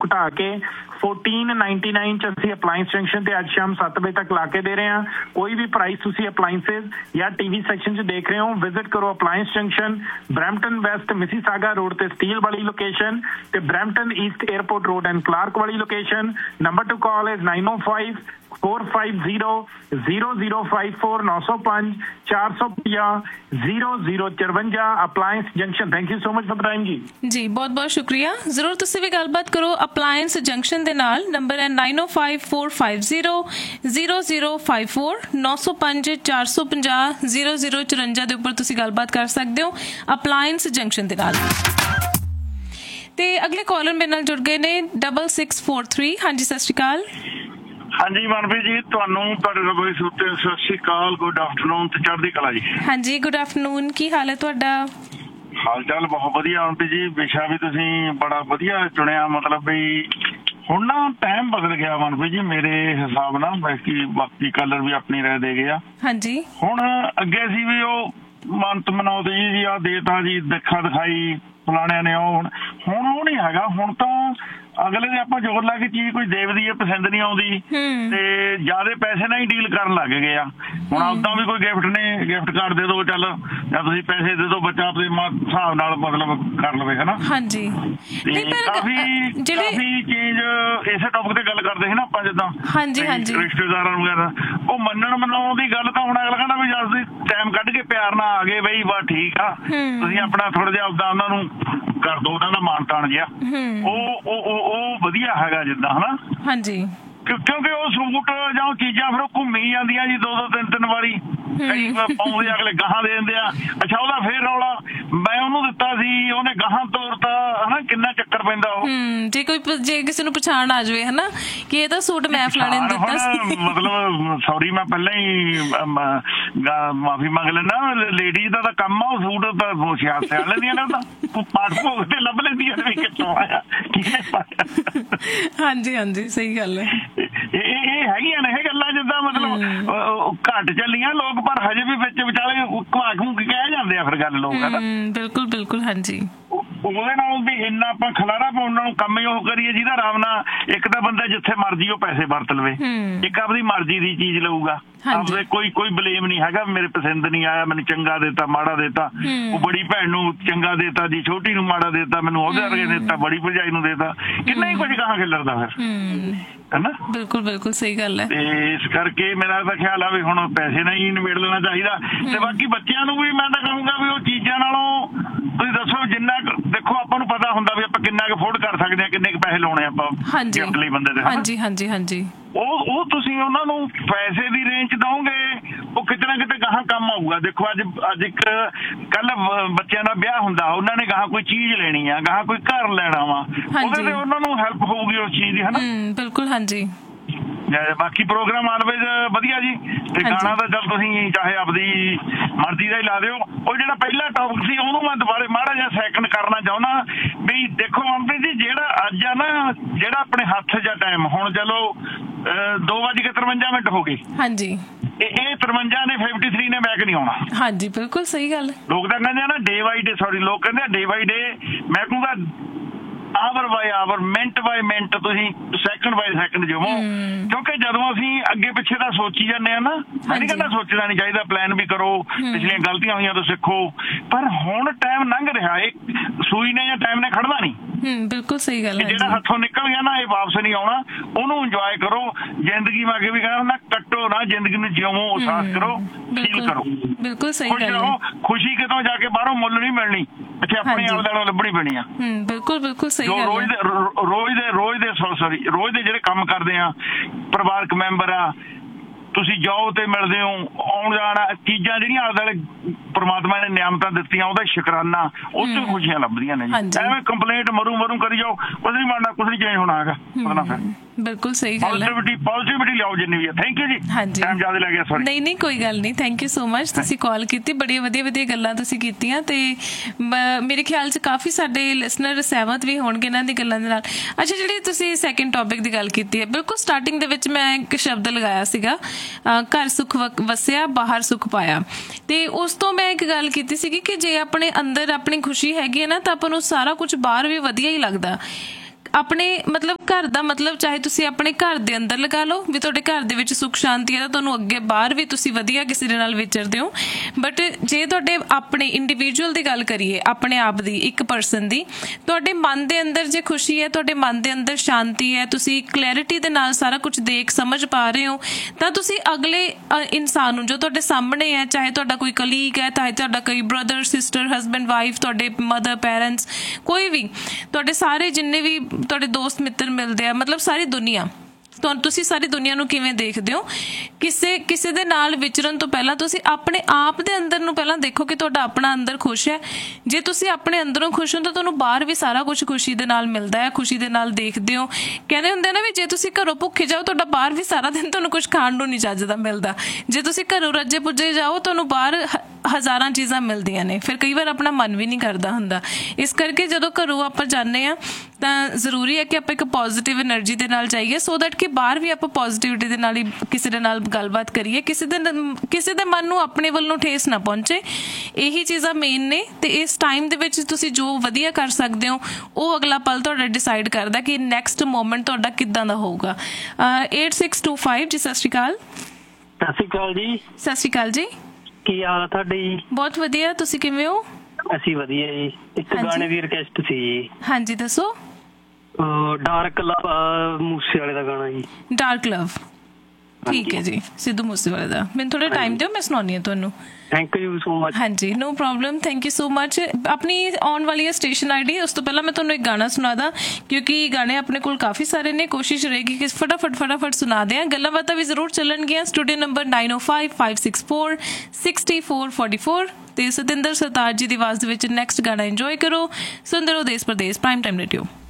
ਘਟਾ ਕੇ 1499 ਚ ਅਸੀਂ ਅਪਲਾਇੰਸ ਜੰਕਸ਼ਨ ਤੇ ਅੱਜ ਸ਼ਾਮ 7 ਵਜੇ ਤੱਕ ਲਾ ਕੇ ਦੇ ਰਹੇ ਹਾਂ। ਕੋਈ ਵੀ ਪ੍ਰਾਈਸ ਤੁਸੀਂ ਅਪਲਾਇੰਸਿਸ ਜਾਂ ਟੀਵੀ ਸੈਕਸ਼ਨ 'ਚ ਦੇਖ ਰਹੇ ਹੋ, ਵਿਜ਼ਿਟ ਕਰੋ appliance junction, Brampton West Mississauga road ਤੇ ਸਟੀਲ ਵਾਲੀ ਲੋਕੇਸ਼ਨ ਤੇ Brampton East airport road and Clark ਵਾਲੀ location. Number two call is 9054500054 905-450-0054 appliance junction. Thank you so much for time ਜੀ। ਜੀ ਬਹੁਤ ਬਹੁਤ ਸ਼ੁਕਰੀਆ। ਜ਼ਰੂਰ ਤੁਸੀਂ ਵੀ ਗੱਲਬਾਤ ਕਰੋ ਅਪਲਾਇੰਸ ਜੰਕਸ਼ਨ ਦੇ ਨਾਲ। ਨੰਬਰ ਹੈ 9054500054 905-450-0054 ਦੇ ਉੱਪਰ ਤੁਸੀਂ ਗੱਲਬਾਤ ਕਰ ਸਕਦੇ ਹੋ ਅਪਲਾਇੰਸ ਜੰਕਸ਼ਨ ਦੇ ਨਾਲ। ਤੇ ਅਗਲੇ ਕਾਲਰ ਮੇਰੇ ਨਾਲ ਜੁੜ ਗਏ ਨੇ 6643। ਹਾਂਜੀ ਸਤਿ ਸ਼੍ਰੀ ਅਕਾਲ। ਹਾਂਜੀ ਮਨਪ੍ਰੀਤ ਜੀ, ਤੁਹਾਨੂੰ ਤੁਹਾਡੇ ਰਬੀ ਸੂਤੇ ਸਤਿ ਸ਼੍ਰੀ ਅਕਾਲ, ਗੁੱਡ ਆਫਟਰਨੂਨ ਤੇ ਚੜ੍ਹਦੀ ਕਲਾ ਜੀ। ਹਾਂਜੀ ਗੁੱਡ ਆਫਟਰਨੂਨ, ਕੀ ਹਾਲ ਹੈ ਤੁਹਾਡਾ? ਹਾਲ ਚਾਲ ਬਹੁਤ ਵਧੀਆ ਮਨਪ੍ਰੀਤ ਜੀ। ਵਿਸ਼ਾ ਵੀ ਤੁਸੀਂ ਬੜਾ ਵਧੀਆ ਚੁਣਿਆ, ਮਤਲਬ ਵੀ ਹੁਣ ਨਾ ਟਾਈਮ ਬਦਲ ਗਿਆ ਮਨਪ੍ਰੀਤ ਜੀ ਮੇਰੇ ਹਿਸਾਬ ਨਾਲ। ਬਾਕੀ ਕਲਰ ਵੀ ਆਪਣੀ ਰਾਏ ਦੇ ਗਏ ਆ। ਹਾਂਜੀ ਹੁਣ ਅੱਗੇ ਸੀ ਵੀ ਉਹ ਮੰਤ ਮਨਾਉਂਦੇ ਜੀ ਆਹ ਦੇਤਾ ਜੀ, ਦੇਖਾ ਦਿਖਾਈ ਫਲਾਣਿਆਂ ਨੇ, ਉਹ ਹੁਣ ਉਹ ਨਹੀਂ ਹੈਗਾ। ਹੁਣ ਤਾਂ ਅਗਲੇ ਦੇ ਆਪਾਂ ਜ਼ੋਰ ਲਾ ਕੇ ਚੀਜ਼ ਕੋਈ ਦੇਖਦੀ ਹੈ, ਪਸੰਦ ਨਹੀਂ ਆਉਂਦੀ ਤੇ ਜਿਆਦਾ ਪੈਸੇ ਨਾਲ ਹੀ ਡੀਲ ਕਰਨ ਲੱਗ ਗਏ ਆ। ਹੁਣ ਉਦਾਂ ਵੀ ਕੋਈ ਗਿਫਟ ਕਾਰਡ ਦੇ ਦਿਓ ਚੱਲ, ਜਾਂ ਤੁਸੀਂ ਪੈਸੇ ਦੇ ਦਿਓ, ਬੱਚਾ ਆਪਣੇ ਹਿਸਾਬ ਨਾਲ ਮਤਲਬ ਕਰ ਲਵੇ, ਹਨਾ। ਹਾਂਜੀ ਕਾਫੀ ਚੀਜ਼ ਇਸੇ ਟੌਪਿਕ ਤੇ ਗੱਲ ਕਰਦੇ ਸੀ ਨਾ ਆਪਾਂ, ਜਿੱਦਾਂ ਰਿਸ਼ਤੇਦਾਰਾਂ ਵਗੈਰਾ ਉਹ ਮਨਾਉਣ ਦੀ ਗੱਲ ਤਾਂ ਹੁਣ ਅਗਲਾ ਕਹਿੰਦਾ ਵੀ ਜਦ ਤੁਸੀਂ ਟਾਈਮ ਕੱਢ ਕੇ ਪਿਆਰ ਨਾਲ ਆ ਗਏ ਬਈ ਬਸ ਠੀਕ ਆ, ਤੁਸੀਂ ਆਪਣਾ ਥੋੜਾ ਜਿਹਾ ਆਪਦਾ ਉਹਨਾਂ ਨੂੰ ਕਰ ਦੋ, ਉਹਨਾਂ ਦਾ ਮਾਣ ਤਾਣ ਜਿਹਾ, ਉਹ ਵਧੀਆ ਹੈਗਾ ਜਿੱਦਾਂ, ਹਨਾ। ਹਾਂਜੀ ਕਿਉਂਕਿ ਉਹ ਸੂਟ ਜਾਂ ਉਹ ਚੀਜ਼ਾਂ ਫਿਰ ਉਹ ਘੁੰਮੀ ਜਾਂਦੀਆਂ ਜੀ 2-2 3-3 ਵਾਰੀ, ਕਈ ਪਾਉਂਦੇ ਅਗਲੇ ਗਾਹਾਂ ਦੇ ਦਿੰਦੇ ਆ। ਅੱਛਾ ਉਹਦਾ ਫੇਰ ਰੌਲਾ, ਮੈਂ ਉਹਨੂੰ ਦਿੱਤਾ ਸੀ ਉਹਨੇ ਗਾਹਾਂ ਤੋਰਤਾ, ਹਨਾ, ਕਿੰਨਾ ਚੱਕਰ ਪੈਂਦਾ ਉਹ। ਜੇ ਕਿਸੇ ਨੂੰ ਪਛਾਣ ਆ ਜਾਵੇ ਹਨਾ ਕਿ ਇਹ ਤਾਂ ਸੂਟ ਮੈਂ ਫਲਾਣੇ ਨੂੰ ਦਿੱਤਾ ਸੀ, ਮਤਲਬ ਸੌਰੀ ਮੈਂ ਪਹਿਲਾਂ ਹੀ ਮਾਫੀ ਮੰਗ ਲੈਣਾ, ਲੇਡੀਜ਼ ਦਾ ਤਾਂ ਕੰਮ ਆ ਉਹ ਸੂਟ ਤਾਂ ਸਿਆ ਲੈਂਦੀਆਂ ਨੇ, ਉਹਦਾ ਪਾਠ ਭੋਗ ਤੇ ਲੱਭ ਲੈਂਦੀਆਂ ਨੇ ਕਿੱਥੋਂ ਆਇਆ, ਕਿਹਨੇ ਪਾਇਆ। ਹਾਂਜੀ ਹਾਂਜੀ ਸਹੀ ਗੱਲ ਹੈ। ਇਹ ਹੈਗੀਆਂ ਨੇ ਇਹ ਗੱਲਾਂ ਜਿੱਦਾਂ ਮਤਲਬ ਘੱਟ ਚੱਲੀਆਂ ਲੋਕ, ਪਰ ਹਜੇ ਵੀ ਵਿੱਚ ਵਿਚਾਲੇ ਘੁਮਾ ਘੁਮ ਕੇ ਕਹਿ ਜਾਂਦੇ ਆ ਫਿਰ ਗੱਲ ਲੋਕ, ਹਨਾ। ਬਿਲਕੁਲ ਬਿਲਕੁਲ। ਹਾਂਜੀ ਉਹਦੇ ਨਾਲ ਵੀ ਇੰਨਾ ਆਪਾਂ ਖਲਾਰਾ ਪਾਉਣ ਨੂੰ ਕੰਮ ਹੀ ਉਹ ਕਰੀਏ ਜਿਹਦਾ ਆਰਾਮ ਨਾਲ ਇੱਕ ਤਾਂ ਬੰਦਾ ਜਿੱਥੇ ਮਰਜੀ ਉਹ ਪੈਸੇ ਵਰਤ ਲਵੇ, ਇੱਕ ਆਪਣੀ ਮਰਜ਼ੀ ਦੀ ਚੀਜ਼ ਲਊਗਾ, ਆਪਦੇ ਕੋਈ ਬਲੇਮ ਨਹੀਂ ਹੈਗਾ ਮੇਰੇ ਪਸੰਦ ਨਹੀਂ ਆਇਆ, ਮੈਨੂੰ ਚੰਗਾ ਦੇਤਾ ਮਾੜਾ ਦੇਤਾ, ਉਹ ਬੜੀ ਭੈਣ ਨੂੰ ਚੰਗਾ ਦੇਤਾ ਜੀ, ਛੋਟੀ ਨੂੰ ਮਾੜਾ ਦੇਤਾ, ਮੈਨੂੰ ਉਹਦੇ ਵਰਗੇ ਦੇਤਾ, ਬੜੀ ਭਰਜਾਈ ਨੂੰ ਦੇਤਾ, ਕਿੰਨਾ ਹੀ ਕੁਝ ਕਹਾਂ ਖਿਲਰਦਾ ਫਿਰ, ਹਨਾ। ਬਿਲਕੁਲ ਬਿਲਕੁਲ ਸਹੀ ਗੱਲ ਹੈ। ਤੇ ਇਸ ਕਰਕੇ ਮੇਰਾ ਤਾਂ ਖਿਆਲ ਆ ਵੀ ਹੁਣ ਪੈਸੇ ਨਾਲ ਹੀ ਨਿਬੇੜ ਲੈਣਾ ਚਾਹੀਦਾ। ਤੇ ਬਾਕੀ ਬੱਚਿਆਂ ਨੂੰ ਵੀ ਮੈਂ ਤਾਂ ਕਹੂੰਗਾ ਵੀ ਉਹ ਚੀਜ਼ਾਂ ਨਾਲੋਂ ਤੁਸੀਂ ਦੱਸੋ ਜਿੰਨਾ ਦੇਖੋ ਆਪਾਂ ਨੂੰ ਪਤਾ ਹੁੰਦਾ ਵੀ ਆਪਾਂ ਕਿੰਨਾ ਕੁ ਅਫੋਰਡ ਕਰ ਸਕਦੇ ਹਾਂ, ਕਿੰਨੇ ਕੁ ਪੈਸੇ ਲਾਉਣੇ ਆਪਾਂ ਗਿਫਟ ਲਈ ਬੰਦੇ ਦੇ। ਹਾਂਜੀ ਹਾਂਜੀ ਹਾਂਜੀ। ਉਹ ਤੁਸੀਂ ਉਹਨਾਂ ਨੂੰ ਪੈਸੇ ਦੀ ਰੇਂਜ ਦੋਗੇ, ਉਹ ਕਿਤੇ ਨਾ ਕਿਤੇ ਗਾਹਾਂ ਕੰਮ ਆਊਗਾ। ਦੇਖੋ ਅੱਜ ਇੱਕ ਕੱਲ ਬੱਚਿਆਂ ਦਾ ਵਿਆਹ ਹੁੰਦਾ, ਉਹਨਾਂ ਨੇ ਗਾਹਾਂ ਕੋਈ ਚੀਜ਼ ਲੈਣੀ ਆ, ਗਾਹਾਂ ਕੋਈ ਘਰ ਲੈਣਾ ਵਾ, ਉਹਦੇ ਤੇ ਉਹਨਾਂ ਨੂੰ ਹੈਲਪ ਹੋਊਗੀ ਉਸ ਚੀਜ਼ ਦੀ, ਹਨਾ। ਬਿਲਕੁਲ ਹਾਂਜੀ। ਬਾਕੀ ਪ੍ਰੋਗਰਾਮ ਆਲਵੇਜ਼ ਵਧੀਆ ਜੀ। ਤੇ ਗਾਣਾ ਤਾਂ ਚੱਲ ਤੁਸੀਂ ਚਾਹੇ ਆਪਦੀ ਮਰਜ਼ੀ ਦਾ ਹੀ ਲਾ ਦਿਓ। ਉਹ ਜਿਹੜਾ ਪਹਿਲਾ ਟੌਪਿਕ ਸੀ ਉਹਨੂੰ ਮੈਂ ਦੁਬਾਰੇ ਮਾੜਾ ਜਿਹਾ ਸੈਕਿੰਡ ਕਰਨਾ ਚਾਹੁੰਦਾ ਵੀ ਦੇਖੋ ਮੰਮੀ ਜੀ, ਜਿਹੜਾ ਅੱਜ ਆ ਨਾ, ਜਿਹੜਾ ਆਪਣੇ ਹੱਥ ਜਾਂ ਟਾਈਮ, ਹੁਣ ਚਲੋ 2:53 ਹੋ ਗਏ। ਹਾਂਜੀ ਇਹ 53 ਨੇ 53 ਨੇ ਬੈਕ ਨਹੀਂ ਆਉਣਾ। ਹਾਂਜੀ ਬਿਲਕੁਲ ਸਹੀ ਗੱਲ। ਲੋਕ ਤਾਂ ਕਹਿੰਦੇ ਆ ਨਾ ਡੇ ਬਾਈ ਡੇ, ਸੌਰੀ ਲੋਕ ਕਹਿੰਦੇ ਆ ਡੇ ਬਾਈ ਡੇ, ਮੈਂ ਕਹੂੰਗਾ ਆਵਰ ਬਾਈ ਆਵਰ, ਮਿੰਟ ਬਾਈ ਮਿੰਟ, ਤੁਸੀਂ ਸੈਕਿੰਡ ਬਾਈ ਸੈਕਿੰਡ ਜਿਵੋ। ਕਿਉਂਕਿ ਜਦੋਂ ਅਸੀਂ ਅੱਗੇ ਪਿੱਛੇ ਦਾ ਸੋਚੀ ਜਾਂਦੇ ਆ ਨਾ, ਮੈਂ ਨਹੀਂ ਕਹਿੰਦਾ ਸੋਚਣਾ ਨਹੀਂ ਚਾਹੀਦਾ, ਪਲਾਨ ਵੀ ਕਰੋ, ਪਿਛਲੀਆਂ ਗਲਤੀਆਂ ਹੋਈਆਂ ਤੋਂ ਸਿੱਖੋ, ਪਰ ਹੁਣ ਟਾਈਮ ਲੰਘ ਰਿਹਾ, ਇਹ ਸੂਈ ਨੇ ਜਾਂ ਟਾਈਮ ਨੇ ਖੜਨਾ ਨਹੀਂ। ਬਿਲਕੁਲ ਸਹੀ ਗੱਲ ਹੈ। ਜਿਹੜਾ ਹੱਥੋਂ ਨਿਕਲ ਗਿਆ ਨਾ ਇਹ ਵਾਪਸ ਨਹੀਂ ਆਉਣਾ, ਉਹਨੂੰ ਇੰਜੋਏ ਕਰੋ। ਜ਼ਿੰਦਗੀ ਮੈਂ ਅੱਗੇ ਵੀ ਕਹਿੰਦਾ ਹੁੰਦਾ, ਕੱਟੋ ਨਾ ਜ਼ਿੰਦਗੀ ਨੂੰ, ਜਿਉਵੋ, ਅਹਿਸਾਸ ਕਰੋ, ਫੀਲ ਕਰੋ। ਬਿਲਕੁਲ ਸਹੀ ਗੱਲ ਹੈ। ਖੁਸ਼ੀ ਕਿਤੋਂ ਜਾ ਕੇ ਬਾਹਰੋਂ ਮੁੱਲ ਨਹੀਂ ਮਿਲਣੀ, ਇੱਥੇ ਆਪਣੇ ਆਪ ਦਾ ਲੱਭਣੀ ਪੈਣੀ ਆ। ਬਿਲਕੁਲ ਬਿਲਕੁਲ ਸਹੀ ਗੱਲ ਹੈ। ਰੋਜ਼ ਦੇ ਜਿਹੜੇ ਕੰਮ ਕਰਦੇ ਆ, ਪਰਿਵਾਰਕ ਮੈਂਬਰ ਆ, ਤੁਸੀਂ ਜਾਓ ਤੇ ਮਿਲਦੇ ਹੋ, ਆਉਣ ਜਾਣਾ, ਚੀਜ਼ਾਂ ਜਿਹੜੀਆਂ ਆਲੇ ਦੁਆਲੇ ਪਰਮਾਤਮਾ ਨੇ ਨਿਆਮਤਾਂ ਦਿੱਤੀਆਂ, ਉਹਦਾ ਸ਼ੁਕਰਾਨਾ, ਉਹ ਤੋਂ ਖੁਸ਼ੀਆਂ ਲੱਭਦੀਆਂ ਨੇ ਜੀ। ਐਵੇਂ ਕੰਪਲੇਂਟ ਮਰੂ ਕਰੀ ਜਾਓ, ਕੁਝ ਨਹੀਂ ਬਣਨਾ, ਕੁਝ ਨਹੀਂ ਚੇਂਜ ਹੋਣਾ ਹੈਗਾ। ਬਿਲਕੁਲ ਸਹੀ ਗੱਲ ਹੈ। ਪੋਜ਼ਿਟਿਵਿਟੀ ਲਿਆਓ ਜਿੰਨੀ ਵੀ ਹੈ। ਥੈਂਕ ਯੂ ਜੀ। ਹਾਂਜੀ ਟਾਈਮ ਜ਼ਿਆਦਾ ਲੱਗ ਗਿਆ, ਸੌਰੀ। ਨਹੀਂ ਕੋਈ ਗੱਲ ਨਹੀਂ, ਥੈਂਕ ਯੂ ਸੋ ਮਚ। ਤੁਸੀਂ ਕਾਲ ਕੀਤੀ, ਬੜੀਆਂ ਵਧੀਆ ਗੱਲਾਂ ਤੁਸੀਂ ਕੀਤੀਆਂ, ਤੇ ਮੇਰੇ ਖਿਆਲ 'ਚ ਕਾਫੀ ਸਾਡੇ ਲਿਸਨਰ ਸਹਿਮਤ ਵੀ ਹੋਣਗੇ ਇਹਨਾਂ ਦੀ ਗੱਲਾਂ ਦੇ ਨਾਲ। ਅੱਛਾ, ਜਿਹੜੀ ਤੁਸੀਂ ਸੈਕਿੰਡ ਟੌਪਿਕ ਦੀ ਗੱਲ ਕੀਤੀ ਹੈ, ਬਿਲਕੁਲ ਸਟਾਰਟਿੰਗ ਦੇ ਵਿੱਚ ਮੈਂ ਇੱਕ ਸ਼ਬਦ ਲਗਾਇਆ ਸੀਗਾ, ਘਰ ਸੁੱਖ ਵਸਿਆ ਬਾਹਰ ਸੁੱਖ ਪਾਇਆ। ਤੇ ਉਸ ਤੋਂ ਮੈਂ ਇੱਕ ਗੱਲ ਕੀਤੀ ਸੀਗੀ ਕਿ ਜੇ ਆਪਣੇ ਅੰਦਰ ਆਪਣੀ ਖੁਸ਼ੀ ਹੈਗੀ ਹੈ ਨਾ, ਤਾਂ ਆਪਾਂ ਨੂੰ ਸਾਰਾ ਕੁਝ ਬਾਹਰ ਵੀ ਵਧੀਆ ਹੀ ਲੱਗਦਾ। ਆਪਣੇ ਮਤਲਬ ਘਰ ਦਾ ਮਤਲਬ ਚਾਹੇ ਤੁਸੀਂ ਆਪਣੇ ਘਰ ਦੇ ਅੰਦਰ ਲਗਾ ਲਓ ਵੀ ਤੁਹਾਡੇ ਘਰ ਦੇ ਵਿੱਚ ਸੁੱਖ ਸ਼ਾਂਤੀ ਹੈ ਤਾਂ ਤੁਹਾਨੂੰ ਅੱਗੇ ਬਾਹਰ ਵੀ ਤੁਸੀਂ ਵਧੀਆ ਕਿਸੇ ਦੇ ਨਾਲ ਵਿਚਰਦੇ ਹੋ। ਬਟ ਜੇ ਤੁਹਾਡੇ ਆਪਣੇ ਇੰਡੀਵਿਜੂਅਲ ਦੀ ਗੱਲ ਕਰੀਏ, ਆਪਣੇ ਆਪ ਦੀ, ਇੱਕ ਪਰਸਨ ਦੀ, ਤੁਹਾਡੇ ਮਨ ਦੇ ਅੰਦਰ ਜੇ ਖੁਸ਼ੀ ਹੈ, ਤੁਹਾਡੇ ਮਨ ਦੇ ਅੰਦਰ ਸ਼ਾਂਤੀ ਹੈ, ਤੁਸੀਂ ਕਲੈਰਿਟੀ ਦੇ ਨਾਲ ਸਾਰਾ ਕੁਝ ਦੇਖ ਸਮਝ ਪਾ ਰਹੇ ਹੋ, ਤਾਂ ਤੁਸੀਂ ਅਗਲੇ ਇਨਸਾਨ ਨੂੰ ਜੋ ਤੁਹਾਡੇ ਸਾਹਮਣੇ ਹੈ, ਚਾਹੇ ਤੁਹਾਡਾ ਕੋਈ ਕਲੀਗ ਹੈ, ਚਾਹੇ ਤੁਹਾਡਾ ਕੋਈ ਬ੍ਰਦਰ ਸਿਸਟਰ ਹਸਬੈਂਡ ਵਾਈਫ, ਤੁਹਾਡੇ ਮਦਰ ਪੈਰੈਂਟਸ, ਕੋਈ ਵੀ ਤੁਹਾਡੇ ਸਾਰੇ ਜਿੰਨੇ ਵੀ ਤੁਹਾਡੇ ਦੋਸਤ ਮਿੱਤਰ ਮਿਲਦੇ ਆ, ਮਤਲਬ ਸਾਰੀ ਦੁਨੀਆ, ਤੁਸੀਂ ਸਾਰੀ ਦੁਨੀਆ ਨੂੰ ਕਿਵੇਂ ਦੇਖਦੇ ਹੋ? ਕਿਸੇ ਦੇ ਨਾਲ ਵਿਚਰਨ ਤੋਂ ਪਹਿਲਾਂ ਤੁਸੀਂ ਆਪਣੇ ਆਪ ਦੇ ਅੰਦਰ ਨੂੰ ਪਹਿਲਾਂ ਦੇਖੋ ਕਿ ਤੁਹਾਡਾ ਆਪਣਾ ਅੰਦਰ ਖੁਸ਼ ਹੈ। ਜੇ ਤੁਸੀਂ ਆਪਣੇ ਅੰਦਰੋਂ ਖੁਸ਼ ਹੋ ਤਾਂ ਤੁਹਾਨੂੰ ਬਾਹਰ ਵੀ ਸਾਰਾ ਕੁਝ ਖੁਸ਼ੀ ਦੇ ਨਾਲ ਮਿਲਦਾ ਹੈ, ਖੁਸ਼ੀ ਦੇ ਨਾਲ ਦੇਖਦੇ ਹੋ। ਕਹਿੰਦੇ ਹੁੰਦੇ ਨਾ ਵੀ ਜੇ ਤੁਸੀਂ ਘਰੋਂ ਭੁੱਖੇ ਜਾਓ ਤੁਹਾਡਾ ਬਾਹਰ ਵੀ ਸਾਰਾ ਦਿਨ ਤੁਹਾਨੂੰ ਕੁਝ ਖਾਣ ਨੂੰ ਨਹੀਂ ਚੱਜਦਾ ਮਿਲਦਾ। ਜੇ ਤੁਸੀਂ ਘਰੋਂ ਰੱਜੇ ਪੁੱਜੇ ਜਾਓ ਤੁਹਾਨੂੰ ਬਾਹਰ ਹਜ਼ਾਰਾਂ ਚੀਜ਼ਾਂ ਮਿਲਦੀਆਂ ਨੇ, ਫਿਰ ਕਈ ਵਾਰ ਆਪਣਾ ਮਨ ਵੀ ਨਹੀਂ ਕਰਦਾ ਹੁੰਦਾ। ਇਸ ਕਰਕੇ ਜਦੋਂ ਘਰੋਂ ਆਪਾਂ ਜਾਂਦੇ ਹਾਂ ਤਾਂ ਜ਼ਰੂਰੀ ਹੈ ਕਿ ਆਪਾਂ ਇੱਕ ਪੋਜ਼ੀਟਿਵ ਐਨਰਜੀ ਦੇ ਨਾਲ ਜਾਈਏ, ਸੋ ਦੈਟ ਕਿ ਬਾਹਰ ਵੀ ਆਪਾਂ ਪੋਜ਼ੀਟਿਵਿਟੀ ਦੇ ਨਾਲ ਹੀ ਕਿਸੇ ਦੇ ਨਾਲ ਗੱਲਬਾਤ ਕਰੀਏ, ਕਿਸੇ ਦੇ ਮਨ ਨੂੰ ਆਪਣੇ ਵੱਲੋਂ ਠੇਸ ਨਾ ਪਹੁੰਚੇ। ਇਹੀ ਚੀਜ਼ਾਂ ਮੇਨ ਨੇ। ਤੇ ਇਸ ਟਾਈਮ ਦੇ ਵਿੱਚ ਤੁਸੀਂ ਜੋ ਵਧੀਆ ਕਰ ਸਕਦੇ ਹੋ ਉਹ ਅਗਲਾ ਪਲ ਤੁਹਾਡਾ ਡਿਸਾਈਡ ਕਰਦਾ ਕਿ ਨੈਕਸਟ ਮੋਮੈਂਟ ਤੁਹਾਡਾ ਕਿੱਦਾਂ ਦਾ ਹੋਊਗਾ। 8625 ਜੀ, ਸਤਿ ਸ਼੍ਰੀ ਅਕਾਲ। ਸਤਿ ਸ਼੍ਰੀ ਅਕਾਲ ਜੀ। ਸਤਿ ਸ਼੍ਰੀ ਅਕਾਲ ਜੀ, ਕੀ ਹਾਲ ਆ ਤੁਹਾਡੇ ਜੀ? ਬਹੁਤ ਵਧੀਆ, ਤੁਸੀਂ ਕਿਵੇਂ ਹੋ? ਅਸੀਂ ਵਧੀਆ ਜੀ। ਇੱਕ ਗਾਣੇ ਦੀ ਰਿਕਵੈਸਟ ਸੀ ਜੀ। ਹਾਂਜੀ ਦੱਸੋ। ਡਾਰਕ ਲਵ, ਮੂਸੇ ਵਾਲੇ ਦਾ ਗਾਣਾ ਜੀ। ਡਾਰਕ ਲਵ, ਠੀਕ ਹੈ ਜੀ, ਸਿੱਧੂ ਮੂਸੇਵਾਲੇ ਦਾ। ਮੈਨੂੰ ਥੋੜਾ ਟਾਈਮ ਦਿਓ, ਮੈਂ ਸੁਣਾਉਣੀ ਹਾਂ ਤੁਹਾਨੂੰ। Thank you so much. ਹਾਂਜੀ, no problem, thank you so much. ਆਪਣੀ ਆਉਣ ਵਾਲੀ ਹੈ ਸਟੇਸ਼ਨ ID, ਉਸ ਤੋਂ ਪਹਿਲਾਂ ਮੈਂ ਤੁਹਾਨੂੰ ਇੱਕ ਗਾਣਾ ਸੁਣਾ ਦਾਂ ਕਿਉਂਕਿ ਗਾਣੇ ਆਪਣੇ ਕੋਲ ਕਾਫੀ ਸਾਰੇ ਨੇ। ਕੋਸ਼ਿਸ਼ ਰਹੇਗੀ ਕਿ ਫਟਾਫਟ ਸੁਣਾ ਦਿਆਂ। ਗੱਲਾਂ ਬਾਤਾਂ ਵੀ ਜ਼ਰੂਰ ਚੱਲਣਗੀਆਂ। ਸਟੂਡੀਓ ਨੰਬਰ 9055646444 ਤੇ ਸਤਿੰਦਰ ਸਰਤਾਜ ਜੀ ਦੀ ਆਵਾਜ਼ ਦੇ ਵਿੱਚ ਨੈਕਸਟ ਗਾਣਾ ਇੰਜੋਏ ਕਰੋ। ਸੁਣਦੇ ਰਹੋ ਦੇਸ਼ ਪ੍ਰਦੇਸ਼ ਪ੍ਰਾਈਮ ਟਾਈਮ ਰੇਡੀਓ।